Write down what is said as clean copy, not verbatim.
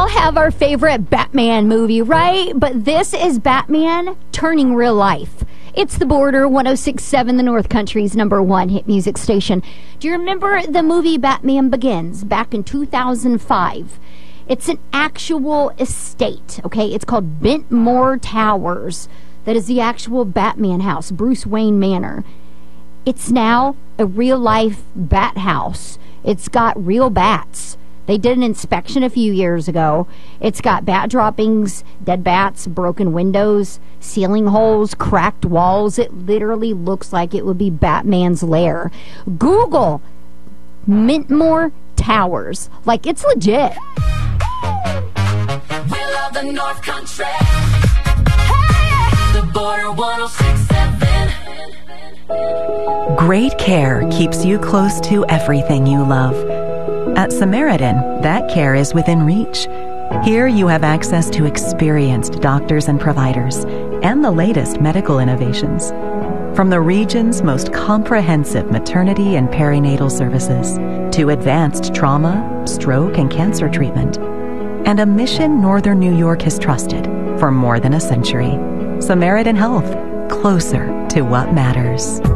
all have our favorite Batman movie, right? But this is Batman turning real life. It's The Border, 106.7, the North Country's #1 hit music station. Do you remember the movie Batman Begins back in 2005? It's an actual estate, okay? It's called Bentmore Towers. That is the actual Batman house, Bruce Wayne Manor. It's now a real-life bat house. It's got real bats. They did an inspection a few years ago. It's got bat droppings, dead bats, broken windows, ceiling holes, cracked walls. It literally looks like it would be Batman's lair. Google Bentmore Towers. Like, it's legit. We love the North Country. Hey! The Border 106.7. Great care keeps you close to everything you love. At Samaritan, that care is within reach. Here you have access to experienced doctors and providers and the latest medical innovations. From the region's most comprehensive maternity and perinatal services to advanced trauma, stroke, and cancer treatment, and a mission Northern New York has trusted for more than a century. Samaritan Health, closer to what matters.